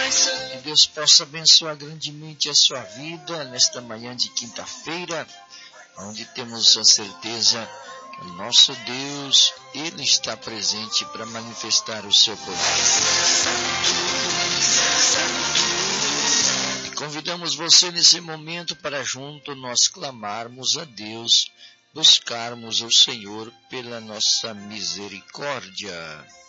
Que Deus possa abençoar grandemente a sua vida nesta manhã de quinta-feira, onde temos a certeza que o nosso Deus, Ele está presente para manifestar o seu poder. E convidamos você nesse momento para junto nós clamarmos a Deus, buscarmos o Senhor pela nossa misericórdia.